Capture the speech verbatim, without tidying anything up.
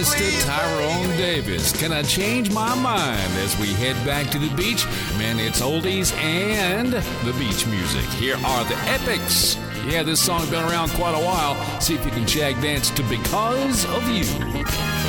Mister Tyrone Davis. Can I change my mind as we head back to the beach? Man, it's oldies and the beach music. Here are the Epics. Yeah, this song's been around quite a while. See if you can shag dance to Because of You.